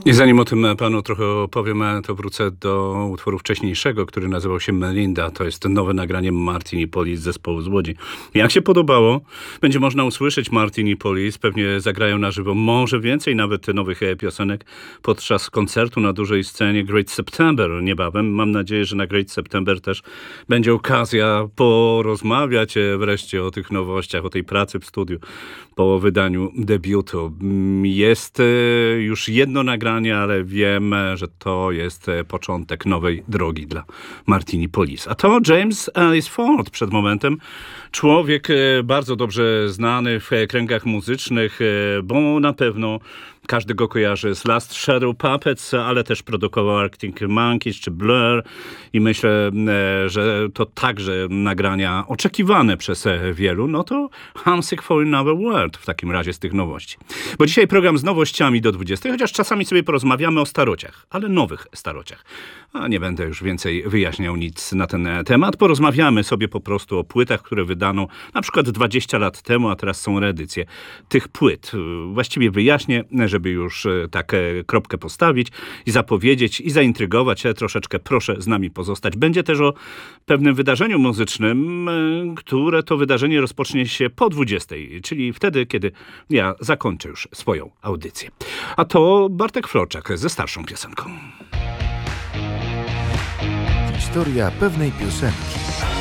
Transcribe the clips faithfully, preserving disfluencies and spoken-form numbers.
I zanim o tym panu trochę opowiem, to wrócę do utworu wcześniejszego, który nazywał się Melinda. To jest nowe nagranie Martin i Police z zespołu z Łodzi. Jak się podobało? Będzie można usłyszeć Martin i Police. Pewnie zagrają na żywo może więcej nawet nowych piosenek podczas koncertu na dużej scenie Great September niebawem. Mam nadzieję, że na Great September też będzie okazja porozmawiać wreszcie o tych nowościach, o tej pracy w studiu po wydaniu debiutu. Jest już jedno nagranie, ale wiem, że to jest początek nowej drogi dla Martin i Police. A to James Ellis Ford przed momentem. Człowiek bardzo dobrze znany w kręgach muzycznych, bo na pewno każdy go kojarzy z Last Shadow Puppets, ale też produkował Arctic Monkeys czy Blur i myślę, że to także nagrania oczekiwane przez wielu. No to Homesick for Another World w takim razie z tych nowości. Bo dzisiaj program z nowościami do dwudziestej, chociaż czasami sobie porozmawiamy o starociach, ale nowych starociach. A nie będę już więcej wyjaśniał nic na ten temat. Porozmawiamy sobie po prostu o płytach, które wydano na przykład dwadzieścia lat temu, a teraz są reedycje tych płyt. Właściwie wyjaśnię, żeby już tak kropkę postawić i zapowiedzieć i zaintrygować troszeczkę. Proszę z nami pozostać. Będzie też o pewnym wydarzeniu muzycznym, które to wydarzenie rozpocznie się po dwudziestej, czyli wtedy, kiedy ja zakończę już swoją audycję. A to Bartek Florczak ze starszą piosenką. Historia pewnej piosenki.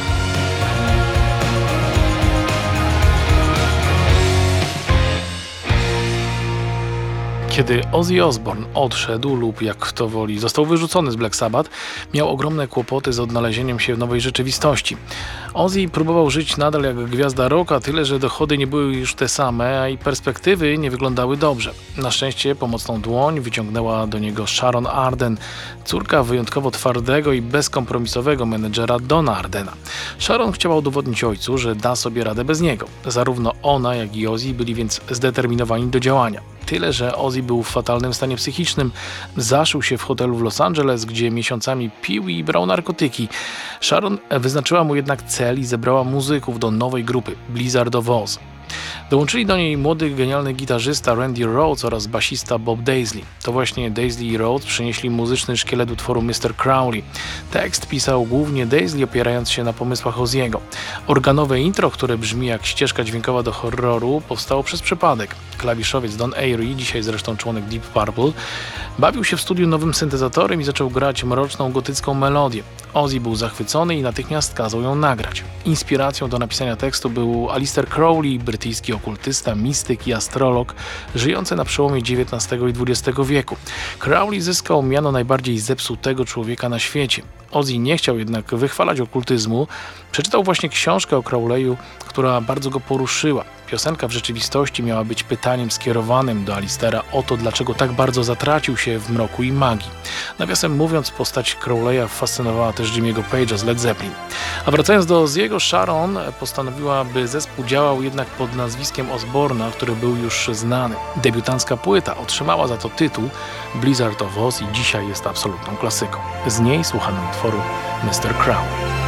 Kiedy Ozzy Osbourne odszedł lub jak kto woli został wyrzucony z Black Sabbath, miał ogromne kłopoty z odnalezieniem się w nowej rzeczywistości. Ozzy próbował żyć nadal jak gwiazda rocka, tyle że dochody nie były już te same, a i perspektywy nie wyglądały dobrze. Na szczęście pomocną dłoń wyciągnęła do niego Sharon Arden, córka wyjątkowo twardego i bezkompromisowego menedżera Dona Ardena. Sharon chciała udowodnić ojcu, że da sobie radę bez niego. Zarówno ona, jak i Ozzy byli więc zdeterminowani do działania. Tyle, że Ozzy był w fatalnym stanie psychicznym. Zaszył się w hotelu w Los Angeles, gdzie miesiącami pił i brał narkotyki. Sharon wyznaczyła mu jednak cel i zebrała muzyków do nowej grupy Blizzard of Oz. Dołączyli do niej młody, genialny gitarzysta Randy Rhoads oraz basista Bob Daisley. To właśnie Daisley i Rhoads przynieśli muzyczny szkielet utworu mister Crowley. Tekst pisał głównie Daisley, opierając się na pomysłach Ozzy'ego. Organowe intro, które brzmi jak ścieżka dźwiękowa do horroru, powstało przez przypadek. Klawiszowiec Don Airey, dzisiaj zresztą członek Deep Purple, bawił się w studiu nowym syntezatorem i zaczął grać mroczną, gotycką melodię. Ozzy był zachwycony i natychmiast kazał ją nagrać. Inspiracją do napisania tekstu był Aleister Crowley, brytyjski okultysta, mistyk i astrolog, żyjący na przełomie dziewiętnastego i dwudziestego wieku. Crowley zyskał miano najbardziej zepsutego człowieka na świecie. Ozzy nie chciał jednak wychwalać okultyzmu. Przeczytał właśnie książkę o Crowleyu, która bardzo go poruszyła. Piosenka w rzeczywistości miała być pytaniem skierowanym do Aleistera o to, dlaczego tak bardzo zatracił się w mroku i magii. Nawiasem mówiąc, postać Crowleya fascynowała też Jimmy'ego Page'a z Led Zeppelin. A wracając do Ozzy'ego, Sharon postanowiła, by zespół działał jednak pod nazwiskiem Osbourna, który był już znany. Debiutancka płyta otrzymała za to tytuł Blizzard of Oz i dzisiaj jest absolutną klasyką. Z niej słuchamy utworu mister Crowley.